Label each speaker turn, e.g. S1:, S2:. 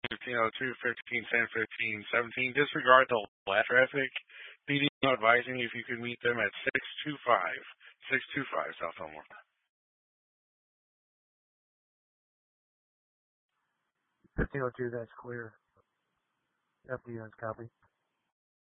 S1: 1502, 15, 10, 15, 17. Disregard the last traffic. PD advising if you could meet them at 625 South Elmore.
S2: 1502, that's clear. FDN's copy.